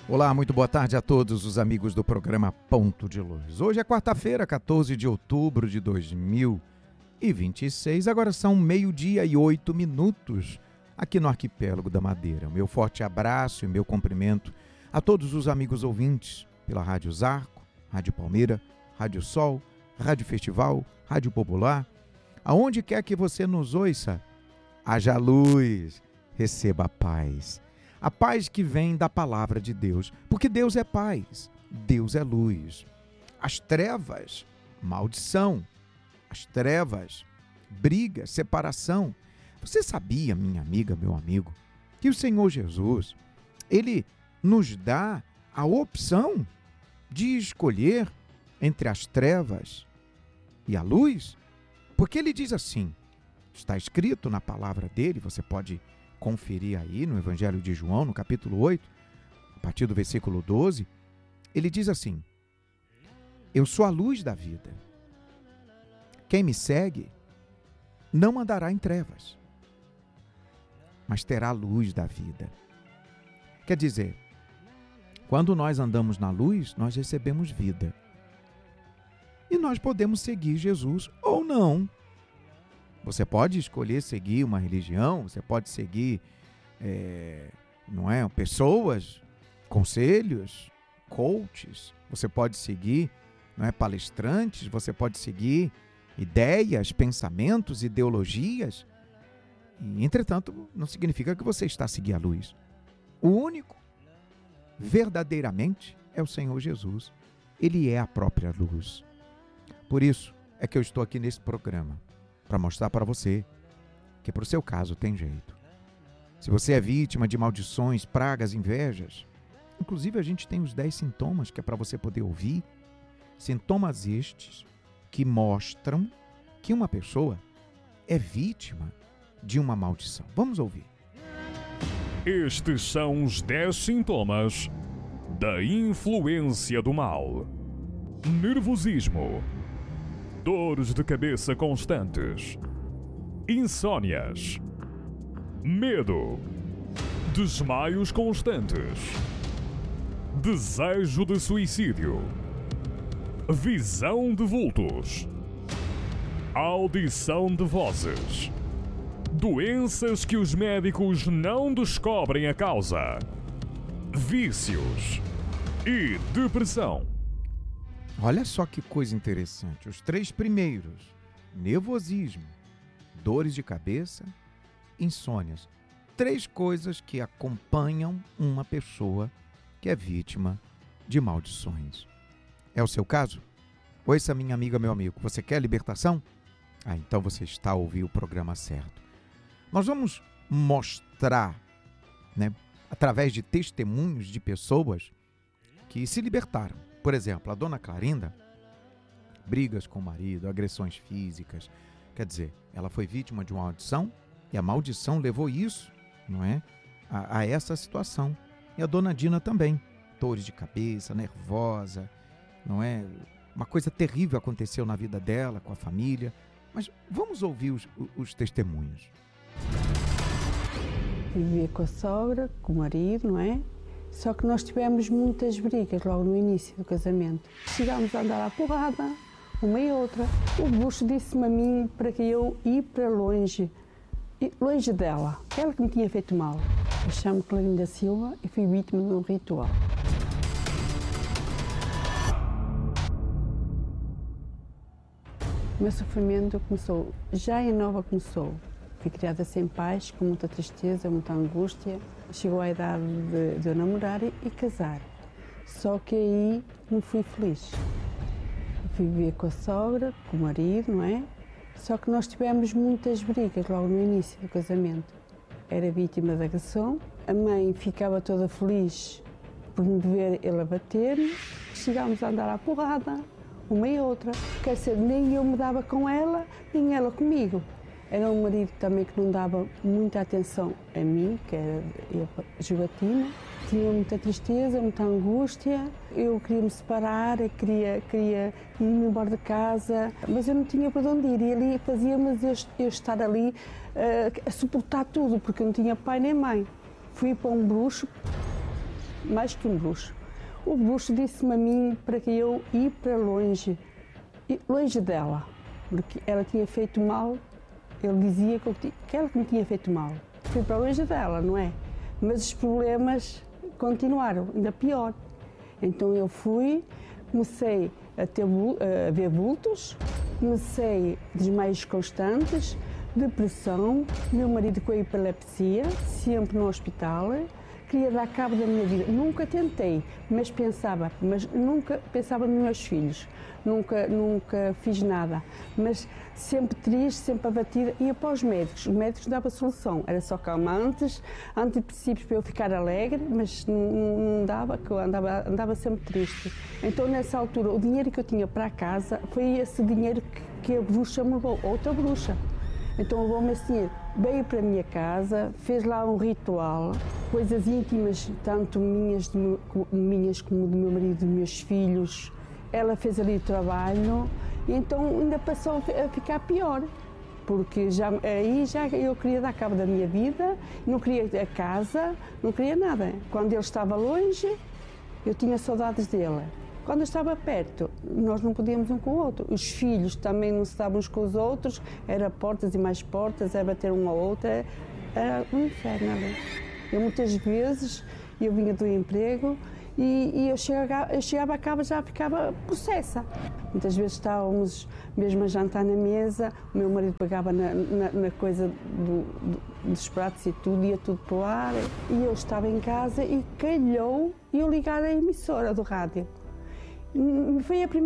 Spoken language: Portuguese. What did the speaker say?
Olá, muito boa tarde a todos os amigos do programa Ponto de Luz. Hoje é quarta-feira, 14 de outubro de 2026. Agora são 12:08 aqui no Arquipélago da Madeira. Meu forte abraço e meu cumprimento a todos os amigos ouvintes pela Rádio Zarco, Rádio Palmeira, Rádio Sol, Rádio Festival, Rádio Popular. Aonde quer que você nos ouça, haja luz, receba a paz. A paz que vem da palavra de Deus, porque Deus é paz, Deus é luz. As trevas, maldição. As trevas, briga, separação. Você sabia, minha amiga, meu amigo, que o Senhor Jesus, Ele nos dá a opção de escolher entre as trevas e a luz? Porque Ele diz assim, está escrito na palavra dEle, você pode conferir aí no Evangelho de João, no capítulo 8, a partir do versículo 12, ele diz assim: eu sou a luz da vida. Quem me segue não andará em trevas, mas terá a luz da vida. Quer dizer, quando nós andamos na luz, nós recebemos vida. E nós podemos seguir Jesus ou não. Você pode escolher seguir uma religião, você pode seguir pessoas, conselhos, coaches, você pode seguir palestrantes, você pode seguir ideias, pensamentos, ideologias. E, entretanto, não significa que você está a seguir a luz. O único, verdadeiramente, é o Senhor Jesus. Ele é a própria luz. Por isso é que eu estou aqui nesse programa, para mostrar para você que para o seu caso tem jeito. Se você é vítima de maldições, pragas, invejas, inclusive a gente tem os 10 sintomas que é para você poder ouvir, sintomas estes que mostram que uma pessoa é vítima de uma maldição. Vamos ouvir. Estes são os 10 sintomas da influência do mal: nervosismo, dores de cabeça constantes, insônias, medo, desmaios constantes, desejo de suicídio, visão de vultos, audição de vozes, doenças que os médicos não descobrem a causa, vícios e depressão. Olha só que coisa interessante. Os 3 primeiros, nervosismo, dores de cabeça, insônias. 3 coisas que acompanham uma pessoa que é vítima de maldições. É o seu caso? Ouça, minha amiga, meu amigo. Você quer libertação? Então você está a ouvir o programa certo. Nós vamos mostrar, através de testemunhos de pessoas que se libertaram. Por exemplo, a dona Clarinda, brigas com o marido, agressões físicas. Quer dizer, ela foi vítima de uma maldição e a maldição levou isso, a essa situação. E a dona Dina também, dores de cabeça, nervosa, uma coisa terrível aconteceu na vida dela, com a família. Mas vamos ouvir os testemunhos. Vivia com a sogra, com o marido, Só que nós tivemos muitas brigas logo no início do casamento. Chegámos a andar à porrada, uma e outra. O bucho disse-me a mim para que eu ir para longe dela. Ela que me tinha feito mal. Eu chamo-me Clarinda Silva e fui vítima de um ritual. O meu sofrimento começou, já em Nova começou. Fui criada sem pais, com muita tristeza, muita angústia. Chegou a idade de eu namorar e casar. Só que aí não fui feliz. Fui viver com a sogra, com o marido, Só que nós tivemos muitas brigas logo no início do casamento. Era vítima de agressão. A mãe ficava toda feliz por me ver ele a bater-me. Chegámos a andar à porrada, uma e outra. Quer dizer, nem eu me dava com ela, nem ela comigo. Era um marido também que não dava muita atenção a mim, que era jogatina. Tinha muita tristeza, muita angústia. Eu queria me separar, queria ir-me embora de casa, mas eu não tinha para onde ir. E ali fazia-me eu estar ali a suportar tudo, porque eu não tinha pai nem mãe. Fui para um bruxo mais que um bruxo. O bruxo disse-me a mim para que eu ir para longe dela, porque ela tinha feito mal. Ele dizia que ela me tinha feito mal. Fui para longe dela, não é? Mas os problemas continuaram, ainda pior. Então eu fui, comecei a ver vultos, comecei desmaios constantes, depressão, meu marido com a epilepsia, sempre no hospital. Queria dar cabo da minha vida. Nunca tentei, mas nunca pensava nos meus filhos. Nunca fiz nada. Mas sempre triste, sempre abatida. Ia para os médicos davam solução. Era só calmantes, antidepressivos para eu ficar alegre, mas não dava, que eu andava sempre triste. Então, nessa altura, o dinheiro que eu tinha para a casa foi esse dinheiro que a bruxa me levou, outra bruxa. Então levou-me esse dinheiro, veio para a minha casa, fez lá um ritual, coisas íntimas, tanto minhas como do meu marido, dos meus filhos. Ela fez ali o trabalho e então ainda passou a ficar pior, porque aí eu queria dar cabo da minha vida, não queria a casa, não queria nada. Quando ele estava longe, eu tinha saudades dele. Quando eu estava perto, nós não podíamos um com o outro. Os filhos também não se davam uns com os outros, era portas e mais portas, era bater um ao outro, era um inferno ali. Eu muitas vezes, eu vinha do emprego e eu chegava a casa já ficava possessa. Muitas vezes estávamos mesmo a jantar na mesa, o meu marido pegava na coisa dos pratos e tudo, ia tudo para o ar, e eu estava em casa e calhou eu ligar a emissora do rádio. Foi a primeira